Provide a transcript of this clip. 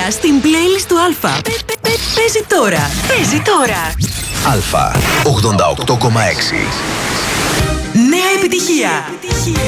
επιτυχία στην playlist του Αλφα. Παίζει τώρα. Παίζει τώρα. Αλφα 88,6. Νέα επιτυχία.